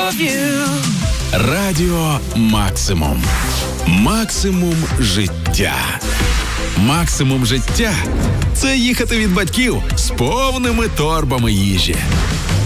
of you. Радіо Максимум. Максимум життя. Максимум життя – це їхати від батьків з повними торбами їжі.